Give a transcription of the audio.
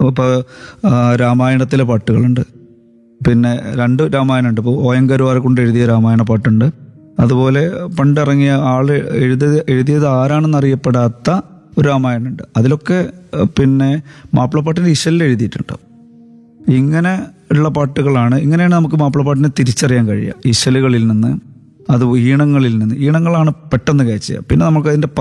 ഇപ്പോൾ രാമായണത്തിലെ പാട്ടുകളുണ്ട്. പിന്നെ 2 രാമായണമുണ്ട്. ഇപ്പോൾ ഓയങ്കരുവാരെ കൊണ്ട് എഴുതിയ രാമായണ പാട്ടുണ്ട്. അതുപോലെ പണ്ടിറങ്ങിയ എഴുതിയത് ആരാണെന്ന് അറിയപ്പെടാത്ത ഒരു രാമായണമുണ്ട്. അതിലൊക്കെ പിന്നെ മാപ്പിളപ്പാട്ടിൻ്റെ ഇശലിൽ എഴുതിയിട്ടുണ്ട്. ഇങ്ങനെ ഉള്ള പാട്ടുകളാണ്. ഇങ്ങനെയാണ് നമുക്ക് മാപ്പിളപ്പാട്ടിനെ തിരിച്ചറിയാൻ കഴിയുക. ഇശലുകളിൽ നിന്ന്, അത് ഈണങ്ങളിൽ നിന്ന്. ഈണങ്ങളാണ് പെട്ടെന്ന് ക്യാച്ച് ചെയ്യുക. പിന്നെ നമുക്ക് അതിൻ്റെ